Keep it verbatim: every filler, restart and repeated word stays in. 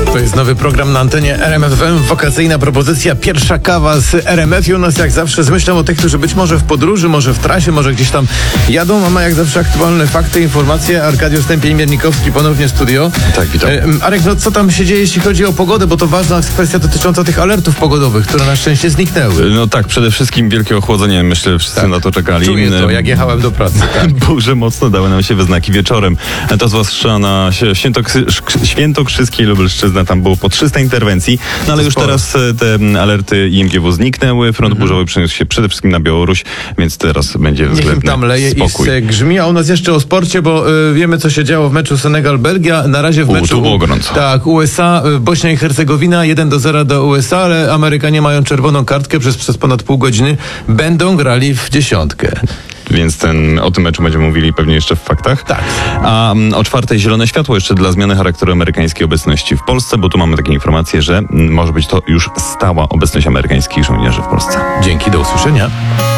To jest nowy program na antenie R M F F M, wakacyjna propozycja, pierwsza kawa z R M F i u nas jak zawsze z myślą o tych, którzy być może w podróży, może w trasie, może gdzieś tam jadą, a ma jak zawsze aktualne fakty, informacje. Arkadiusz Stępień-Miernikowski, ponownie studio. Tak, witam. E, Arek, no co tam się dzieje, jeśli chodzi o pogodę, bo to ważna kwestia dotycząca tych alertów pogodowych, które na szczęście zniknęły. No tak, przede wszystkim wielkie ochłodzenie, myślę, wszyscy Tak. na to czekali. Czuję to, jak jechałem do pracy. Tak. Burze mocno dały nam się we znaki wieczorem. To zwłaszcza na Świętokrzy- Świętokrzyskiej Lubelszczyzny, tam było po trzysta interwencji, no ale To już sporo. teraz te alerty I M G W zniknęły, front mhm. burzowy przeniósł się przede wszystkim na Białoruś, więc teraz będzie Niech im względny tam leje spokój. i grzmi, a u nas jeszcze o sporcie, bo y, wiemy, co się działo w meczu Senegal-Belgia. Na razie w U, meczu... tu było gorąco. Tak, U S A, y, Bośnia i Hercegowina, jeden do zera do U S A, ale Amerykanie mają czerwoną kartkę przez, przez ponad pół godziny. Będą grali w dziesiątkę. Więc ten, o tym meczu będziemy mówili pewnie jeszcze w faktach. Tak. A mm, o czwartej zielone światło jeszcze dla zmiany charakteru amerykańskiej obecności w Polsce, bo tu mamy takie informacje, że mm, może być to już stała obecność amerykańskich żołnierzy w Polsce. Dzięki, do usłyszenia.